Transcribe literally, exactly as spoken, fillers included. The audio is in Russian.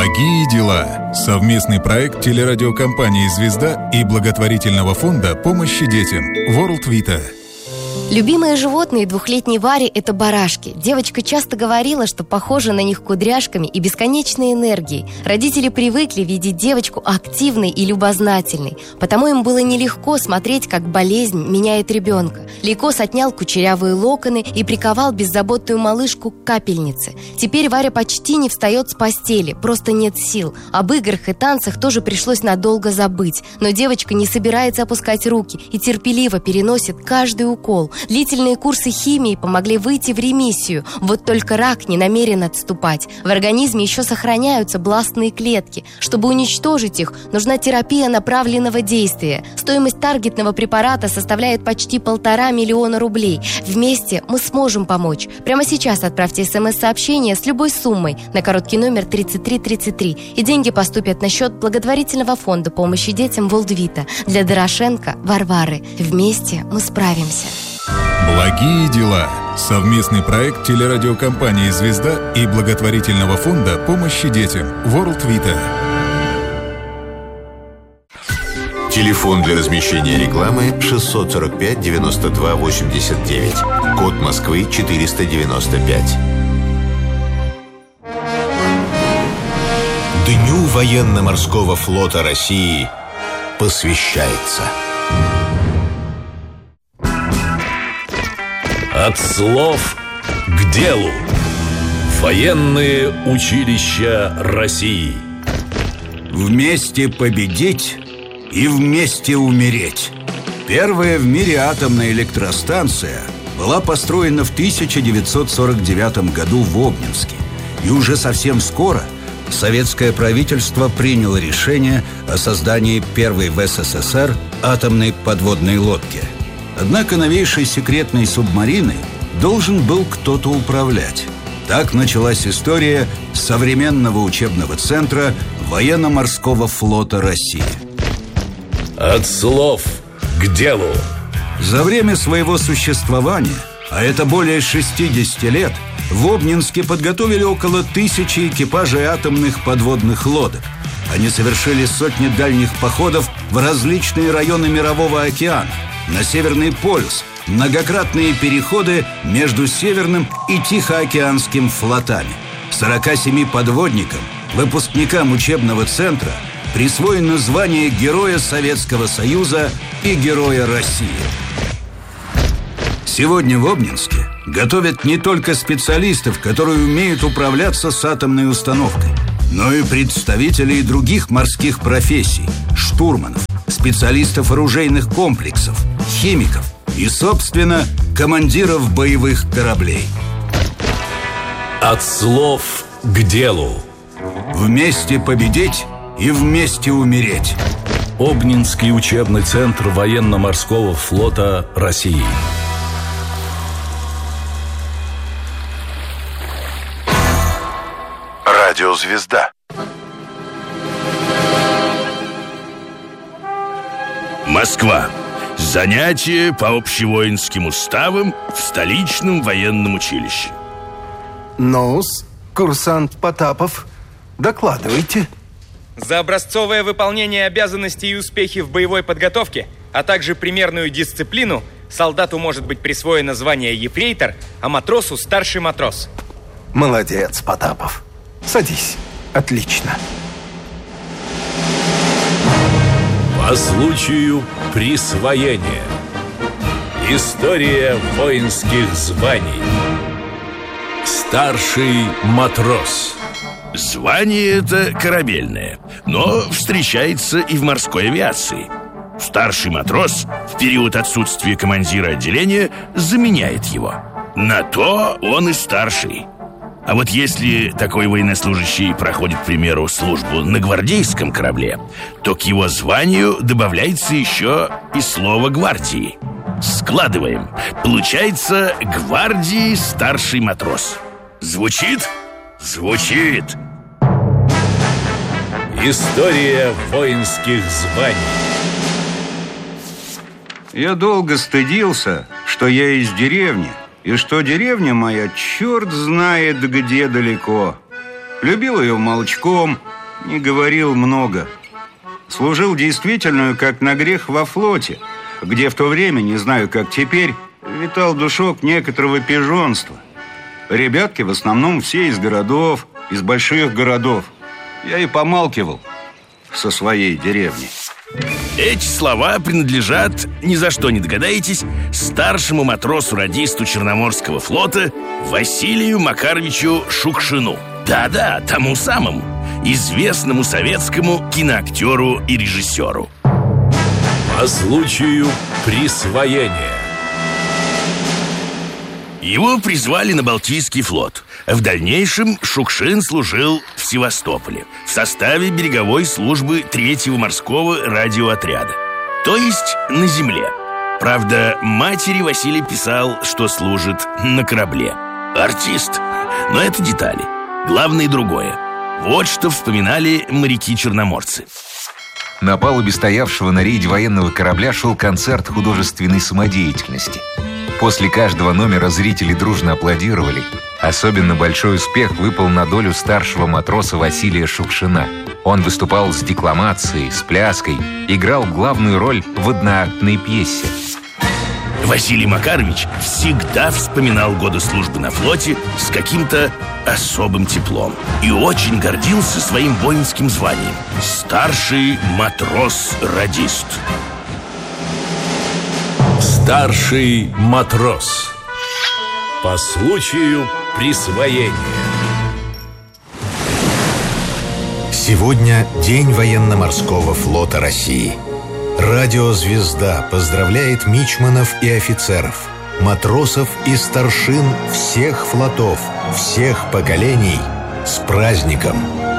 Благие дела. Совместный проект телерадиокомпании «Звезда» и благотворительного фонда помощи детям World Vita. Любимые животные двухлетней Вари – это барашки. Девочка часто говорила, что похожа на них кудряшками и бесконечной энергией. Родители привыкли видеть девочку активной и любознательной, потому им было нелегко смотреть, как болезнь меняет ребенка. Лейкоз отнял кучерявые локоны и приковал беззаботную малышку к капельнице. Теперь Варя почти не встает с постели, просто нет сил. Об играх и танцах тоже пришлось надолго забыть. Но девочка не собирается опускать руки и терпеливо переносит каждый укол. Длительные курсы химии помогли выйти в ремиссию. Вот только рак не намерен отступать. В организме еще сохраняются бластные клетки. Чтобы уничтожить их, нужна терапия направленного действия. Стоимость таргетного препарата составляет почти полтора миллиона рублей. Вместе мы сможем помочь. Прямо сейчас отправьте смс-сообщение с любой суммой на короткий номер тридцать три тридцать три, и деньги поступят на счет благотворительного фонда помощи детям World Vita для Дорошенко Варвары. Вместе мы справимся. Благие дела. Совместный проект телерадиокомпании «Звезда» и благотворительного фонда помощи детям World Vita. Телефон для размещения рекламы шестьсот сорок пять девяносто два восемьдесят девять. Код Москвы четыреста девяносто пять. Дню военно-морского флота России посвящается. От слов к делу. Военные училища России. Вместе победить и вместе умереть. Первая в мире атомная электростанция была построена в тысяча девятьсот сорок девятом году в Обнинске. И уже совсем скоро советское правительство приняло решение о создании первой в СССР атомной подводной лодки. Однако новейшей секретной субмариной должен был кто-то управлять. Так началась история современного учебного центра военно-морского флота России. От слов к делу. За время своего существования, а это более шестидесяти лет, в Обнинске подготовили около тысячи экипажей атомных подводных лодок. Они совершили сотни дальних походов в различные районы Мирового океана, на Северный полюс, многократные переходы между Северным и Тихоокеанским флотами. сорока семи подводникам, выпускникам учебного центра, присвоено звание Героя Советского Союза и Героя России. Сегодня в Обнинске готовят не только специалистов, которые умеют управляться с атомной установкой, но и представителей других морских профессий, штурманов, специалистов оружейных комплексов, химиков и, собственно, командиров боевых кораблей. От слов к делу. Вместе победить и вместе умереть. Обнинский учебный центр военно-морского флота России. Радио «Звезда». Москва. Занятие по общевоинским уставам в столичном военном училище. Ну-с, курсант Потапов, докладывайте. За образцовое выполнение обязанностей и успехи в боевой подготовке, а также примерную дисциплину, солдату может быть присвоено звание ефрейтор, а матросу старший матрос. Молодец, Потапов. Садись. Отлично. По случаю присвоения. История воинских званий. Старший матрос. Звание это корабельное, но встречается и в морской авиации. Старший матрос в период отсутствия командира отделения заменяет его. На то он и старший. А вот если такой военнослужащий проходит, к примеру, службу на гвардейском корабле, то к его званию добавляется еще и слово «гвардии». Складываем. Получается гвардии старший матрос. Звучит? Звучит. История воинских званий. Я долго стыдился, что я из деревни, и что деревня моя черт знает где далеко. Любил ее молчком, не говорил много. Служил действительно как на грех во флоте, где в то время, не знаю как теперь, витал душок некоторого пижонства. Ребятки в основном все из городов, из больших городов. Я и помалкивал со своей деревни. Эти слова принадлежат, ни за что не догадаетесь, старшему матросу-радисту Черноморского флота Василию Макаровичу Шукшину. Да-да, тому самому, известному советскому киноактеру и режиссеру. По случаю присвоения. Его призвали на Балтийский флот. В дальнейшем Шукшин служил в Севастополе в составе береговой службы третьего морского радиоотряда, то есть на земле. Правда, матери Василий писал, что служит на корабле. Артист. Но это детали. Главное другое. Вот что вспоминали моряки-черноморцы. На палубе стоявшего на рейде военного корабля шел концерт художественной самодеятельности. После каждого номера зрители дружно аплодировали. Особенно большой успех выпал на долю старшего матроса Василия Шукшина. Он выступал с декламацией, с пляской, играл главную роль в одноактной пьесе. Василий Макарович всегда вспоминал годы службы на флоте с каким-то особым теплом и очень гордился своим воинским званием – старший матрос-радист. Старший матрос. По случаю присвоения. Сегодня День военно-морского флота России. Радио «Звезда» поздравляет мичманов и офицеров, матросов и старшин всех флотов, всех поколений с праздником!